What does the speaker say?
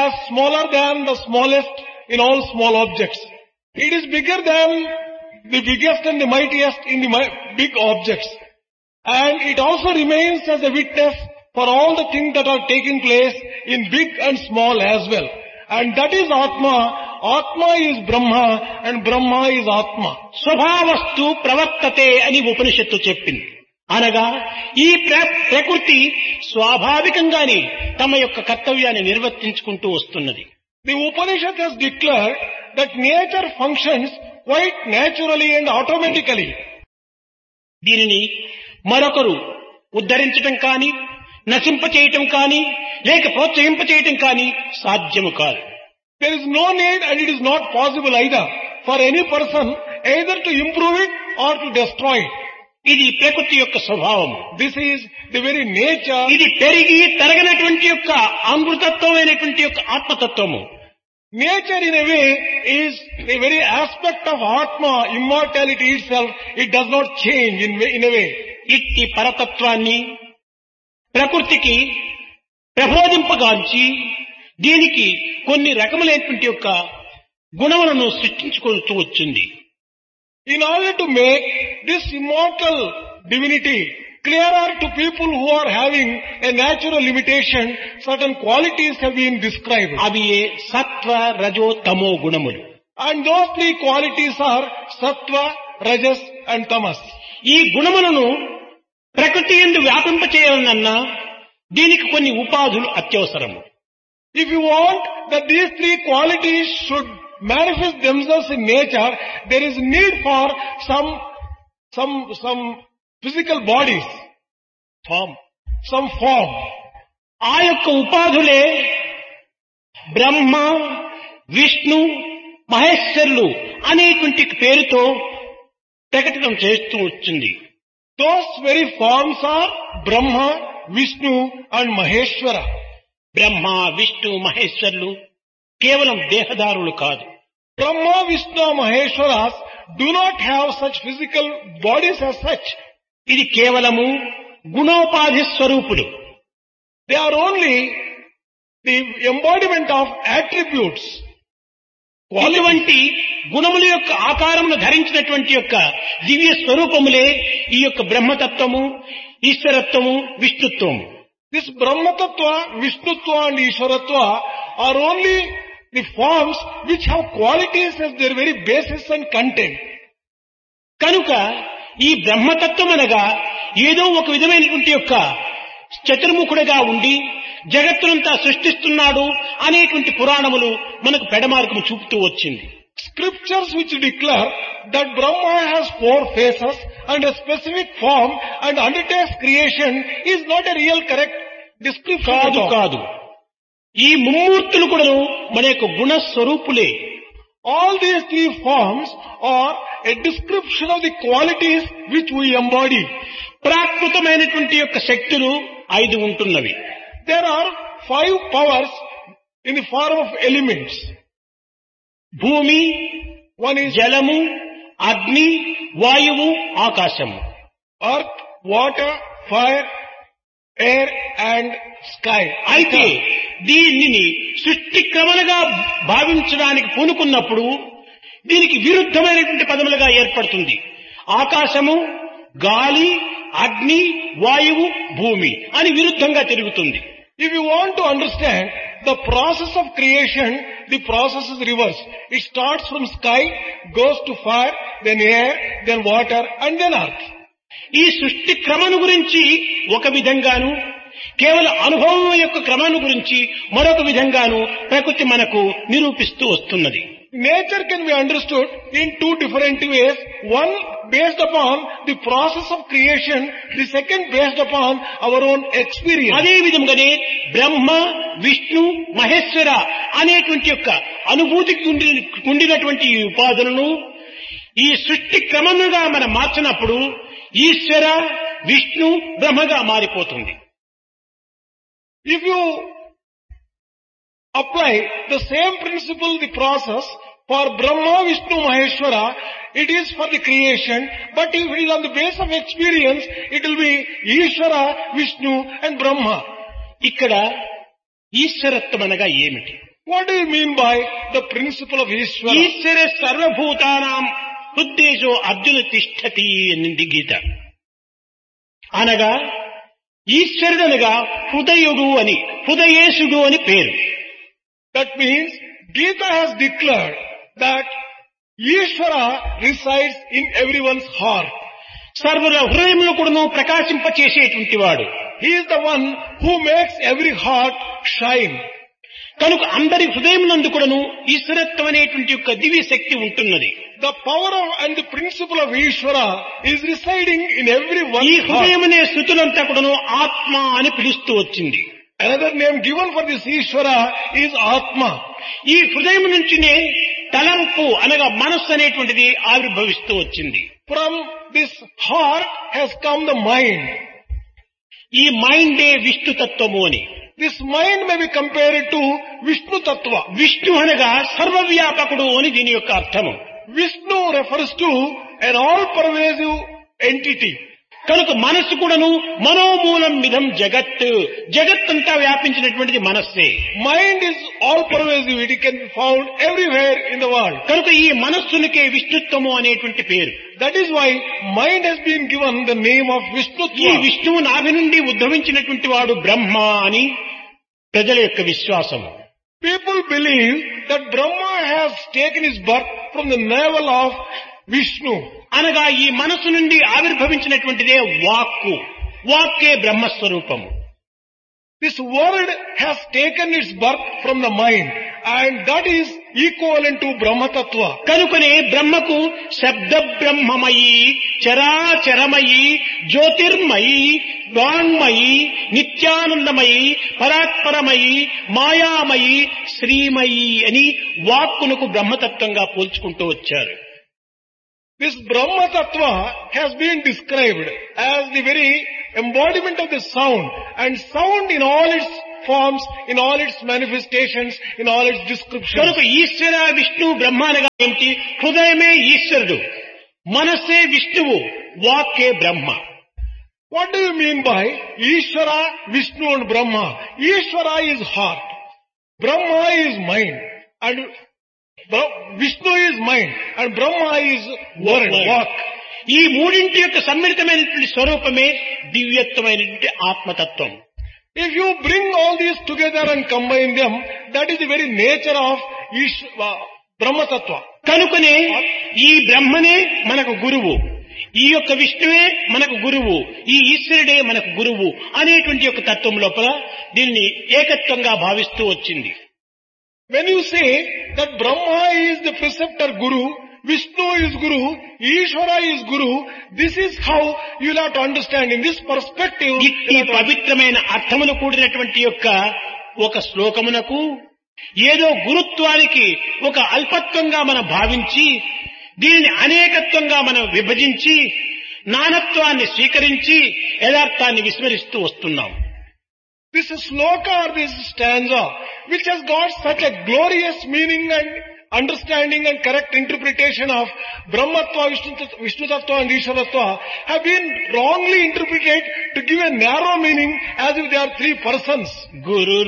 as smaller than the smallest in all small objects. It is bigger than the biggest and the mightiest in the big objects. And it also remains as a witness for all the things that are taking place in big and small as well. And that is Atma. Atma is Brahma and Brahma is Atma. స్వభావస్తు ప్రవర్తతే అని ఉపనిషత్తు చెప్పింది. అనగా ఈ ప్రకృతి స్వాభావికంగానే తమ యొక్క కర్తవ్యాన్ని నిర్వర్తించుకుంటూ వస్తున్నది. The Upanishad has declared that nature functions quite naturally and automatically. దీనిని మరొకరు ఉద్ధరించటం కానీ, నశింపచేయటం కానీ, లేక ప్రోత్సహింపచేయటం కానీ సాధ్యము కాదు. There is no need and it is not possible either for any person either to improve it or to destroy it. ఇది ప్రకృతి యొక్క స్వభావము. This is the very nature. ఇది పెరిగి తరగనటువంటి యొక్క అమృతత్వమైనటువంటి యొక్క ఆత్మతత్వము. Nature in a way is the very aspect of Atma, immortality itself. It does not change in a way. ఇట్టి పరతత్వాన్ని ప్రకృతికి ప్రబోధింపగాంచి దీనికి కొన్ని రకములైనటువంటి యొక్క గుణములను సృష్టించుకుంటూ వచ్చింది. In order to make this immortal divinity clearer to people who are having a natural limitation, certain qualities have been described. అవి సత్వ రజో తమో గుణములు. And those three qualities are sattva, rajas and tamas. ఈ గుణములను ప్రకృతి యందు వ్యాపింపచేయాలన్నా దీనికి కొన్ని ఉపాధులు అత్యవసరము. If you want that these three qualities should manifest themselves in nature, there is need for some physical bodies, some form. ఆ యొక్క ఉపాధులే బ్రహ్మ, విష్ణు, మహేశ్వరులు అనేటువంటి పేరుతో ప్రకటన చేస్తూ వచ్చింది. Those very forms are Brahma, Vishnu and Maheshwara. బ్రహ్మ, విష్ణు, మహేశ్వరులు కేవలం దేహదారులు కాదు. Brahma, Vishnu, Maheshwaras do not have such physical bodies as such. ఇది కేవలము గుణోపాధి స్వరూపులు. They are only the embodiment of attributes. ఇటువంటి గుణముల యొక్క ఆకారమును ధరించినటువంటి యొక్క దివ్య స్వరూపములే ఈ యొక్క బ్రహ్మతత్వము, ఈశ్వరత్వము, విష్ణుత్వము. This Brahma Tattva, Vishnutva and Ishwaratva are only the forms which have qualities as their very basis and content. కనుక ఈ బ్రహ్మతత్వం అనగా ఏదో ఒక విధమైనటువంటి యొక్క చతుర్ముఖుడిగా ఉండి జగత్తునంతా సృష్టిస్తున్నాడు అనేటువంటి పురాణములు మనకు పెడమార్గము చూపుతూ వచ్చింది. Scriptures which declare that Brahma has four faces and a specific form and undertakes creation is not a real correct description. కాదు. ఈ ముమ్మూర్తులు కూడా మన యొక్క గుణస్వరూపులే. All these three forms are a description of the qualities which we embody. ప్రాకృతమైనటువంటి యొక్క శక్తులు 5 ఉంటున్నవి. There are 5 powers in the form of elements. భూమి, one is జలము, అగ్ని, వాయువు, ఆకాశము. Earth, water, fire, air and sky. అయితే దీనిని సృష్టి క్రమలుగా భావించడానికి పూనుకున్నప్పుడు దీనికి విరుద్ధమైనటువంటి పదములుగా ఏర్పడుతుంది. ఆకాశము, గాలి, అగ్ని, వాయువు, భూమి అని విరుద్ధంగా తిరుగుతుంది. If you want to understand the process of creation, the process is reverse. It starts from sky, goes to fire, then air, then water and then earth. ఈ సృష్టి క్రమను గురించి ఒక విధంగాను, కేవల అనుభవం యొక్క క్రమాన్ని గురించి మరొక విధంగాను ప్రకృతి మనకు నిరూపిస్తూ వస్తున్నది. Nature can be understood in 2 different ways. One based upon the process of creation, the second based upon our own experience. అదే విధంగానే బ్రహ్మ, విష్ణు, మహేశ్వర అనేటువంటి యొక్క అనుభూతికి ఉండినటువంటి ఈ ఉపాధులను ఈ సృష్టి క్రమముగా మనం మార్చినప్పుడు ఈశ్వర, విష్ణు, బ్రహ్మగా మారిపోతుంది. If you apply the same principle, the process for Brahma, Vishnu, Maheshwara, it is for the creation, but if it is on the base of experience, it will be Ishvara, Vishnu and Brahma. ఇక్కడ ఈశ్వరత్వం అనగా ఏమిటి? What do you mean by the principle of Ishvara? ఈశ్వర సర్వభూతానాం హృద్దేశో అర్జున తిష్టతి అనింది గీత. అనగా ఈశ్వరుడనగా హృదయుడు అని, హృదయేశుడు అని పేరు. That means Gita has declared that Ishvara resides in everyone's heart. సర్వుల హృదయంలో కూడాను ప్రకాశింపచేసేటువంటి వాడు. He is the one who makes every heart shine. కనుక అందరి హృదయం నందు కూడాను ఈశ్వరత్వం అనేటువంటి యొక్క దివ్య శక్తి ఉంటున్నది. The power of and the principle of Ishvara is residing in everyone's ఈ heart. హృదయం అనే స్థుతులంతా కూడాను ఆత్మ అని పిలుస్తూ వచ్చింది. Another name given for this Ishvara is Atma. ఈ హృదయం నుంచినే తలంపు అనగా మనస్సు అనేటువంటిది ఆవిర్భవిస్తూ వచ్చింది. From this heart has come the mind. ఈ మైండే విష్ణు తత్వము అని. This mind may be compared to Vishnu Tattva. Vishnu అనగా సర్వవ్యాపకుడు అని దీని యొక్క అర్థము. Vishnu refers to an all-pervasive entity. కనుక మనస్సు కూడాను మనోమూలం విధం జగత్, జగత్తంతా వ్యాపించినటువంటిది మనస్సే. Mind is all-pervasive. It can be found everywhere in the world. కనుక ఈ మనస్సునికే విష్ణుత్వము అనేటువంటి పేరు. That is why mind has been given the name of ఈ Vishnutva. విష్ణువు నాభి నుండి ఉద్భవించినటువంటి వాడు బ్రహ్మ అని ప్రజల యొక్క విశ్వాసము. People believe that Brahma has taken his birth from the navel of Vishnu. అనగా ఈ మనస్సు నుండి ఆవిర్భవించినటువంటిదే వాక్కు. వాక్కే బ్రహ్మస్వరూపము. This word has taken its birth from the mind, and that is equivalent to Brahma Tattva. కనుకనే బ్రహ్మకు శబ్ద బ్రహ్మమయి, చరాచరమయి, జ్యోతిర్మయి, వాంగ్మయి, నిత్యానందమయి, పరాత్పరమయి, మాయామయి, శ్రీమయి అని వాక్కునకు బ్రహ్మతత్వంగా పోల్చుకుంటూ వచ్చారు. This Brahma Tattva has been described as the very embodiment of the sound, and sound in all its forms, in all its manifestations, in all its descriptions. కనుక ఈశ్వర విష్ణు బ్రహ్మ అనగా ఏమిటి? హృదయమే ఈశ్వరుడు, మనస్సే విష్ణువు, వాక్కే బ్రహ్మ. What do you mean by Ishvara, Vishnu and Brahma? Ishvara is heart, Brahma is mind, and Vishnu is mind, and Brahma is word, walk. ఈ మూడింటి యొక్క సమ్మిళితమైనటువంటి స్వరూపమే దివ్యత్వమైనటువంటి ఆత్మతత్వం. If you bring all these together and combine them, that is the very nature of Brahma Tattva. కనుకనే ఈ బ్రహ్మనే మనకు గురువు, ఈ యొక్క విష్ణువే మనకు గురువు, ఈ ఈశ్వరుడే మనకు గురువు అనేటువంటి యొక్క తత్వం లోపల దీన్ని ఏకత్వంగా భావిస్తూ వచ్చింది. When you say that Brahma is the preceptor Guru, Vishnu is Guru, Ishvara is Guru, this is how you will have to understand in this perspective. ఈ పవిత్రమైన అర్థమును కూడినటువంటి యొక్క ఒక శ్లోకమునకు ఏదో గురుత్వానికి ఒక అల్పత్వంగా మనం భావించి దీనిని అనేకత్వంగా మనం విభజించి నానత్వాన్ని స్వీకరించి యథార్థాన్ని విస్మరిస్తూ వస్తున్నాం. This sloka or this stanza, which has got such a glorious meaning and understanding and correct interpretation of Brahmatva, Vishnu Tattva and Ishvarattva, have been wrongly interpreted to give a narrow meaning as if they are three persons. Guru